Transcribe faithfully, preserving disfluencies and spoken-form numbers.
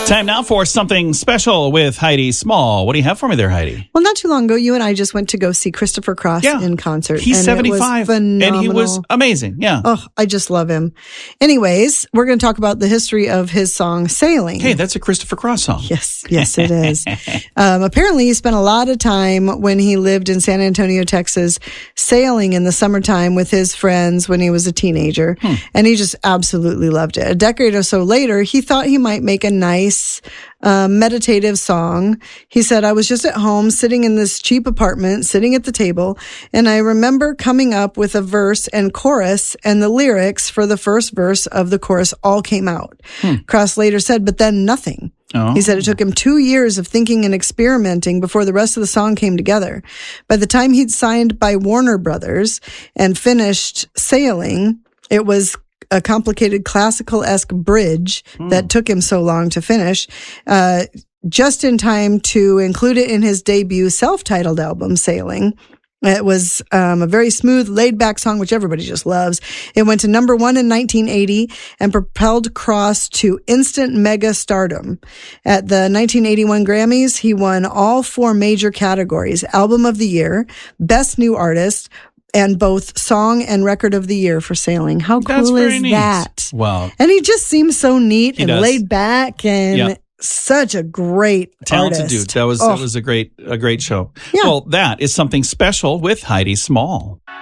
Time now for something special with Heidi Small. What do you have for me there, Heidi? Well, not too long ago, you and I just went to go see Christopher Cross Yeah. in concert. He's and seventy-five, it was and he phenomenal. was amazing. Yeah. Oh, I just love him. Anyways, we're going to talk about the history of his song Sailing. Hey, that's a Christopher Cross song. Yes, yes, it is. um, apparently, he spent a lot of time when he lived in San Antonio, Texas, sailing in the summertime with his friends when he was a teenager. Hmm. And he just absolutely loved it. A decade or so later, he thought he might make a nice um, meditative song. He said, I was just at home sitting in this cheap apartment, sitting at the table, and I remember coming up with a verse and chorus, and the lyrics for the first verse of the chorus all came out. Hmm. Cross later said, but then nothing. Oh. He said it took him two years of thinking and experimenting before the rest of the song came together. By the time he'd signed by Warner Brothers and finished Sailing, it was a complicated classical-esque bridge hmm. that took him so long to finish, uh, just in time to include it in his debut self-titled album, Sailing. It was um, a very smooth, laid-back song, which everybody just loves. It went to number one in nineteen eighty and propelled Cross to instant mega stardom. At the nineteen eighty-one Grammys, he won all four major categories: Album of the Year, Best New Artist, and both Song and Record of the Year for Sailing. How cool is neat. that? Wow. And he just seems so neat He and does. laid back and... Yep. Such a great talented artist. dude. That was oh. that was a great a great show. Yeah. Well, that is something special with Heidi Small.